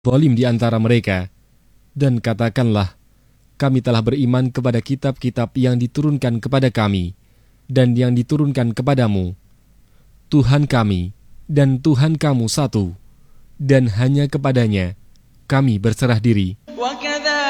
zalim di antara mereka. Dan katakanlah, kami telah beriman kepada kitab-kitab yang diturunkan kepada kami dan yang diturunkan kepadamu. Tuhan kami dan Tuhan kamu satu, dan hanya kepadanya kami berserah diri.